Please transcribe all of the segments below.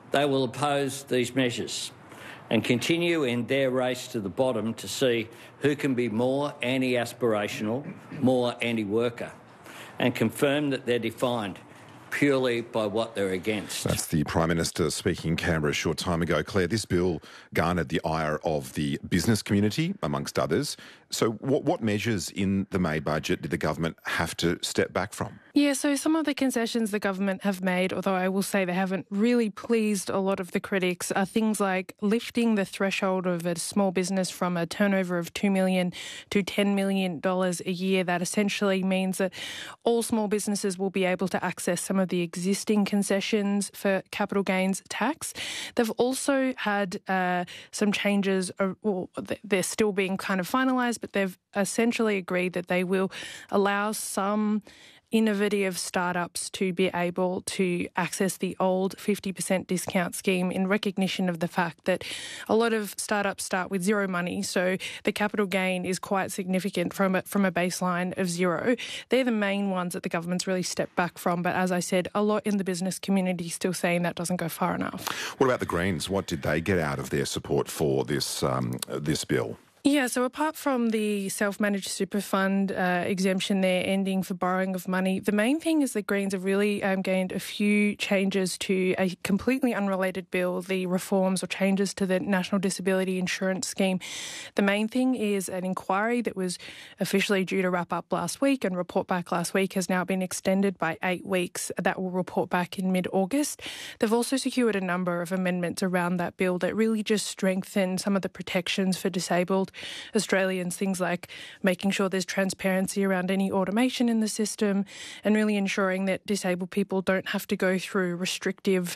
they will oppose these measures and continue in their race to the bottom to see who can be more anti-aspirational, more anti-worker, and confirm that they're defined purely by what they're against. That's the Prime Minister speaking in Canberra a short time ago. Claire, this bill garnered the ire of the business community, amongst others. So what measures in the May budget did the government have to step back from? Yeah, so some of the concessions the government have made, although I will say they haven't really pleased a lot of the critics, are things like lifting the threshold of a small business from a turnover of $2 million to $10 million a year. That essentially means that all small businesses will be able to access some of the existing concessions for capital gains tax. They've also had some changes, they're still being kind of finalised, but they've essentially agreed that they will allow some innovative startups to be able to access the old 50% discount scheme in recognition of the fact that a lot of startups start with zero money, so the capital gain is quite significant from a baseline of zero. They're the main ones that the government's really stepped back from, but as I said, a lot in the business community still saying that doesn't go far enough. What about the Greens? What did they get out of their support for this bill? Yeah, so apart from the self-managed super fund exemption there ending for borrowing of money, the main thing is the Greens have really gained a few changes to a completely unrelated bill, the reforms or changes to the National Disability Insurance Scheme. The main thing is an inquiry that was officially due to wrap up last week and report back last week has now been extended by 8 weeks. That will report back in mid-August. They've also secured a number of amendments around that bill that really just strengthen some of the protections for disabled Australians, things like making sure there's transparency around any automation in the system and really ensuring that disabled people don't have to go through restrictive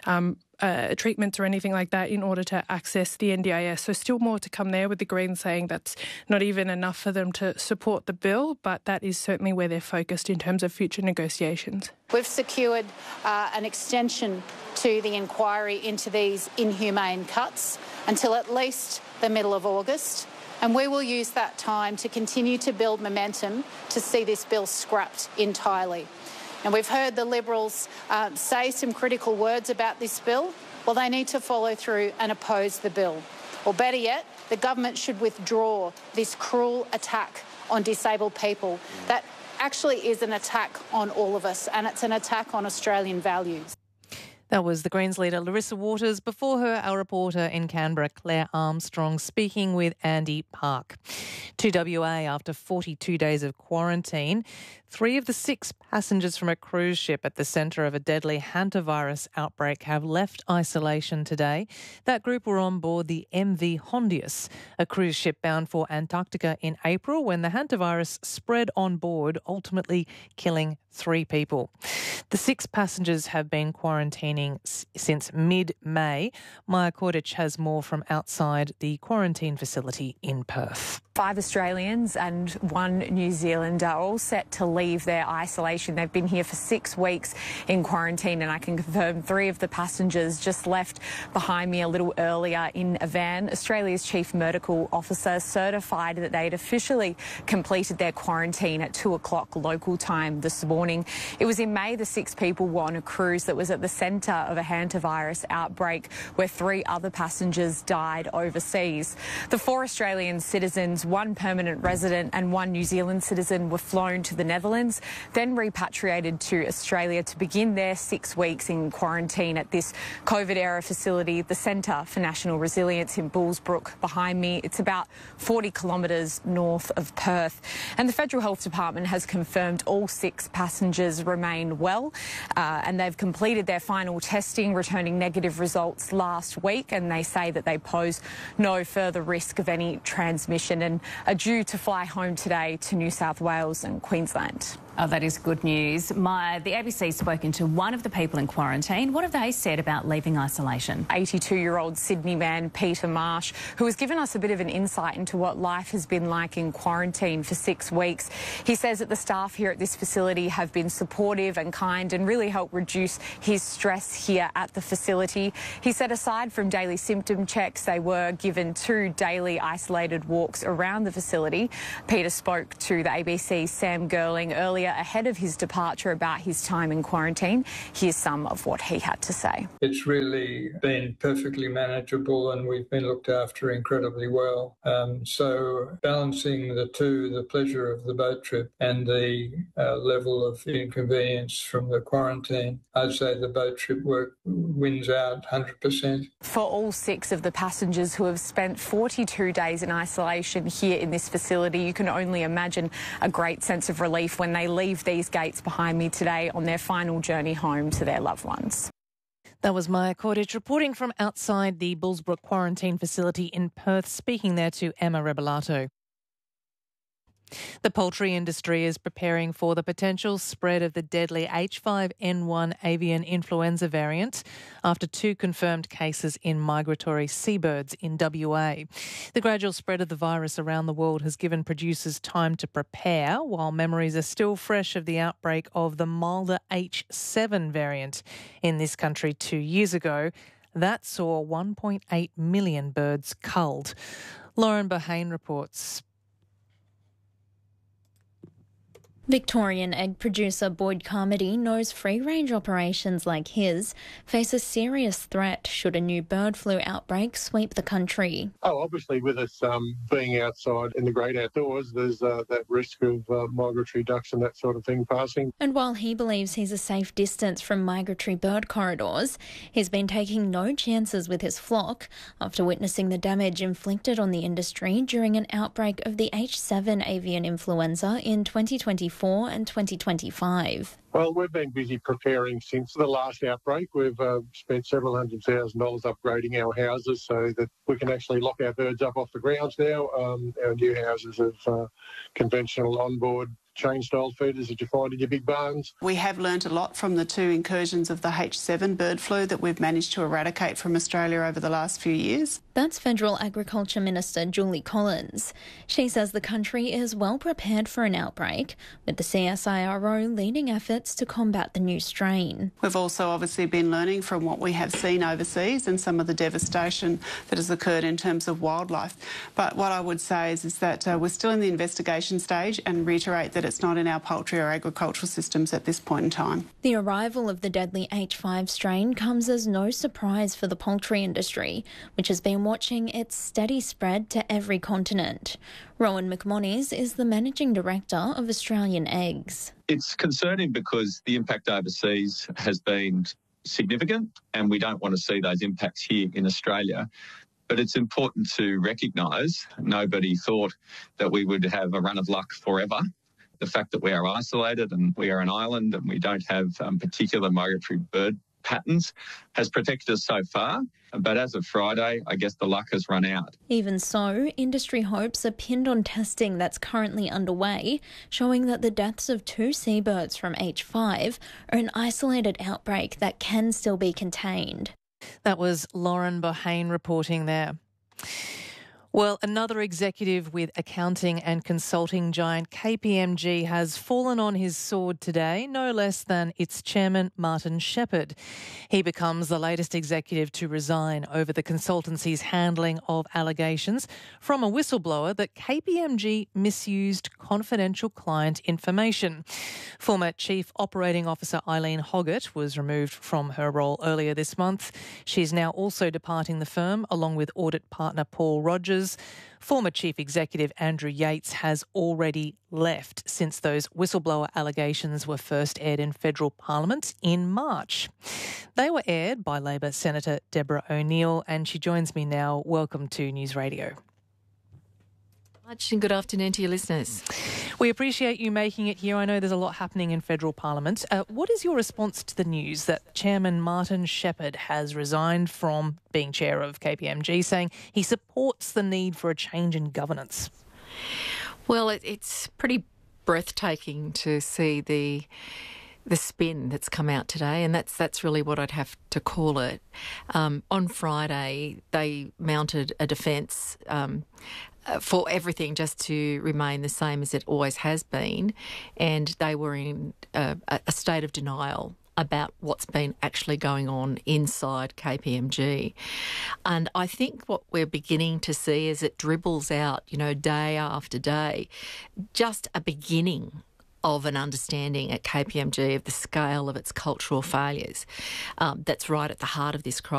treatments or anything like that in order to access the NDIS. So still more to come there, with the Greens saying that's not even enough for them to support the bill, but that is certainly where they're focused in terms of future negotiations. We've secured an extension to the inquiry into these inhumane cuts until at least the middle of August, and we will use that time to continue to build momentum to see this bill scrapped entirely. And we've heard the Liberals say some critical words about this bill. Well, they need to follow through and oppose the bill. Or better yet, the government should withdraw this cruel attack on disabled people. That actually is an attack on all of us, and it's an attack on Australian values. That was the Greens leader Larissa Waters. Before her, our reporter in Canberra, Claire Armstrong, speaking with Andy Park. To WA, after 42 days of quarantine, 3 of the 6 passengers from a cruise ship at the centre of a deadly hantavirus outbreak have left isolation today. That group were on board the MV Hondius, a cruise ship bound for Antarctica in April when the hantavirus spread on board, ultimately killing 3 people. The 6 passengers have been quarantining since mid-May. Maya Kordich has more from outside the quarantine facility in Perth. 5 Australians and 1 New Zealander are all set to leave their isolation. They've been here for 6 weeks in quarantine, and I can confirm 3 of the passengers just left behind me a little earlier in a van. Australia's Chief Medical Officer certified that they'd officially completed their quarantine at 2 o'clock local time this morning. It was in May the 6 people were on a cruise that was at the centre of a hantavirus outbreak where 3 other passengers died overseas. The 4 Australian citizens, 1 permanent resident and 1 New Zealand citizen, were flown to the Netherlands, then repatriated to Australia to begin their 6 weeks in quarantine at this COVID-era facility, the Centre for National Resilience in Bullsbrook behind me. It's about 40 kilometres north of Perth. And the Federal Health Department has confirmed all 6 passengers remain well and they've completed their final testing, returning negative results last week, and they say that they pose no further risk of any transmission and are due to fly home today to New South Wales and Queensland. Oh, that is good news. The ABC's spoken to one of the people in quarantine. What have they said about leaving isolation? 82-year-old Sydney man Peter Marsh, who has given us a bit of an insight into what life has been like in quarantine for 6 weeks. He says that the staff here at this facility have been supportive and kind and really helped reduce his stress here at the facility. He said aside from daily symptom checks, they were given 2 daily isolated walks around the facility. Peter spoke to the ABC's Sam Girling earlier earlier ahead of his departure about his time in quarantine. Here's some of what he had to say. It's really been perfectly manageable and we've been looked after incredibly well. So balancing the two, the pleasure of the boat trip and the level of inconvenience from the quarantine, I'd say the boat trip wins out 100%. For all 6 of the passengers who have spent 42 days in isolation here in this facility, you can only imagine a great sense of relief when they leave these gates behind me today on their final journey home to their loved ones. That was Maya Cordich reporting from outside the Bullsbrook quarantine facility in Perth, speaking there to Emma Rebelato. The poultry industry is preparing for the potential spread of the deadly H5N1 avian influenza variant after 2 confirmed cases in migratory seabirds in WA. The gradual spread of the virus around the world has given producers time to prepare, while memories are still fresh of the outbreak of the milder H7 variant in this country 2 years ago. That saw 1.8 million birds culled. Lauren Bohane reports. Victorian egg producer Boyd Carmody knows free-range operations like his face a serious threat should a new bird flu outbreak sweep the country. Obviously with us being outside in the great outdoors, there's that risk of migratory ducks and that sort of thing passing. And while he believes he's a safe distance from migratory bird corridors, he's been taking no chances with his flock after witnessing the damage inflicted on the industry during an outbreak of the H7 avian influenza in 2024 and 2025. Well, we've been busy preparing since the last outbreak. We've spent several $100,000 upgrading our houses so that we can actually lock our birds up off the grounds now. Our new houses have conventional onboard chain-style feeders that you find in your big barns. We have learnt a lot from the 2 incursions of the H7 bird flu that we've managed to eradicate from Australia over the last few years. That's Federal Agriculture Minister Julie Collins. She says the country is well prepared for an outbreak, with the CSIRO leading efforts to combat the new strain. We've also obviously been learning from what we have seen overseas and some of the devastation that has occurred in terms of wildlife. But what I would say is that we're still in the investigation stage and reiterate that it's not in our poultry or agricultural systems at this point in time. The arrival of the deadly H5 strain comes as no surprise for the poultry industry, which has been watching its steady spread to every continent. Rowan McMonnies is the Managing Director of Australian Eggs. It's concerning because the impact overseas has been significant and we don't want to see those impacts here in Australia. But it's important to recognise nobody thought that we would have a run of luck forever. The fact that we are isolated and we are an island and we don't have particular migratory bird patterns has protected us so far. But as of Friday, I guess the luck has run out. Even so, industry hopes are pinned on testing that's currently underway, showing that the deaths of 2 seabirds from H5 are an isolated outbreak that can still be contained. That was Lauren Bohane reporting there. Well, another executive with accounting and consulting giant KPMG has fallen on his sword today, no less than its chairman, Martin Shepherd. He becomes the latest executive to resign over the consultancy's handling of allegations from a whistleblower that KPMG misused confidential client information. Former Chief Operating Officer Eileen Hoggett was removed from her role earlier this month. She's now also departing the firm, along with audit partner Paul Rogers. Former Chief Executive Andrew Yates has already left since those whistleblower allegations were first aired in federal parliament in March. They were aired by Labor Senator Deborah O'Neill, and she joins me now. Welcome to News Radio. And good afternoon to your listeners. We appreciate you making it here. I know there's a lot happening in federal parliament. What is your response to the news that Chairman Martin Shepherd has resigned from being chair of KPMG, saying he supports the need for a change in governance? Well, it's pretty breathtaking to see the spin that's come out today, and that's really what I'd have to call it. On Friday, they mounted a defence for everything just to remain the same as it always has been, and they were in a state of denial about what's been actually going on inside KPMG. And I think what we're beginning to see as it dribbles out, day after day, just a beginning of an understanding at KPMG of the scale of its cultural failures. That's right at the heart of this crisis.